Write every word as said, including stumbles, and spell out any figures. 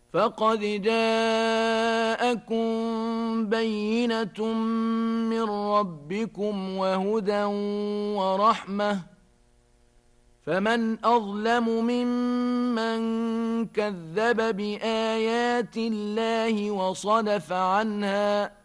فقد جاءكم بينة من ربكم وهدى ورحمة، فمن أظلم ممن كذب بآيات الله وصدف عنها